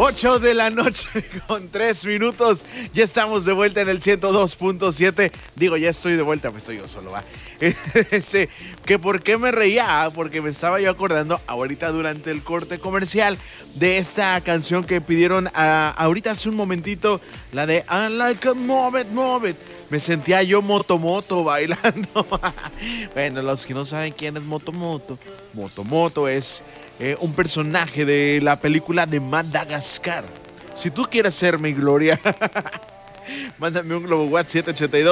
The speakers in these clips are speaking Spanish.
8 de la noche con 3 minutos. Ya estamos de vuelta en el 102.7. Digo, ya estoy de vuelta, pues estoy yo solo, va. Que por qué me reía, porque me estaba yo acordando ahorita durante el corte comercial de esta canción que pidieron ahorita hace un momentito, la de I like a move it. Me sentía yo Motomoto bailando. Bueno, los que no saben quién es Motomoto es un personaje de la película de Madagascar. Si tú quieres ser mi gloria, mándame un Globo WhatsApp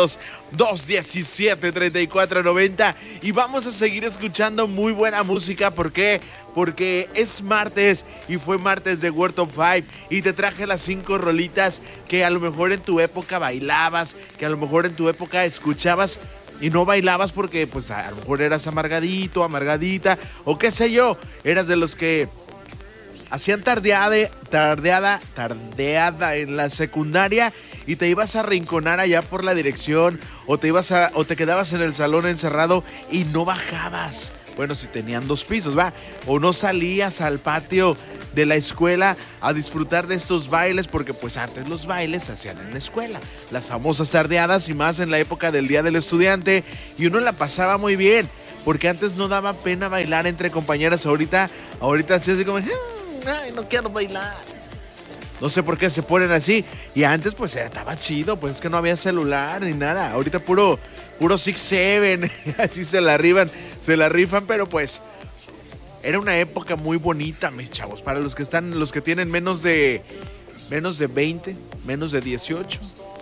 782-217-3490 y vamos a seguir escuchando muy buena música. ¿Por qué? Porque es martes y fue martes de World Top 5 y te traje las 5 rolitas que a lo mejor en tu época bailabas, que a lo mejor en tu época escuchabas y no bailabas porque pues a lo mejor eras amargadito, amargadita o qué sé yo, eras de los que hacían tardeada en la secundaria y te ibas a arrinconar allá por la dirección o te quedabas en el salón encerrado y no bajabas. Bueno, si tenían 2 pisos, ¿va? O no salías al patio de la escuela a disfrutar de estos bailes, porque pues antes los bailes se hacían en la escuela. Las famosas tardeadas y más en la época del Día del Estudiante. Y uno la pasaba muy bien, porque antes no daba pena bailar entre compañeras. Ahorita así es de como, ay, no quiero bailar. No sé por qué se ponen así. Y antes pues estaba chido, pues es que no había celular ni nada. Ahorita puro 6-7, así se la rifan, pero pues era una época muy bonita, mis chavos. Para los que tienen menos de 20, menos de 18,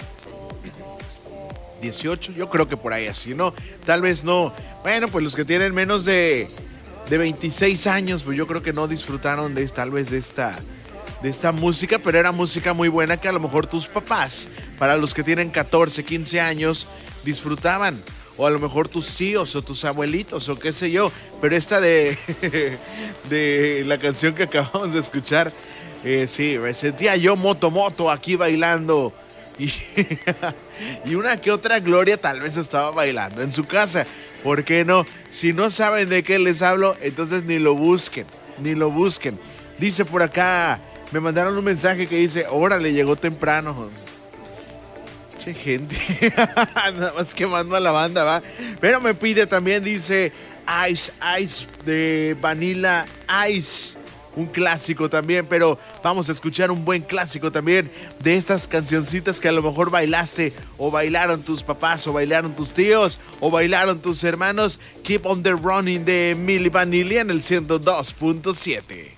yo creo que por ahí así, ¿no? Tal vez no. Bueno, pues los que tienen menos de 26 años, pues yo creo que no disfrutaron de esta música, pero era música muy buena que a lo mejor tus papás, para los que tienen 14, 15 años, disfrutaban. O a lo mejor tus tíos o tus abuelitos o qué sé yo. Pero esta de la canción que acabamos de escuchar, sí, me sentía yo Motomoto aquí bailando. Y una que otra Gloria tal vez estaba bailando en su casa. ¿Por qué no? Si no saben de qué les hablo, entonces ni lo busquen. Dice por acá, me mandaron un mensaje que dice, órale, llegó temprano. Che, gente, nada más quemando a la banda, va. Pero me pide también, dice, Ice de Vanilla Ice. Un clásico también, pero vamos a escuchar un buen clásico también de estas cancioncitas que a lo mejor bailaste o bailaron tus papás o bailaron tus tíos o bailaron tus hermanos. Keep on the Running de Milli Vanilli en el 102.7.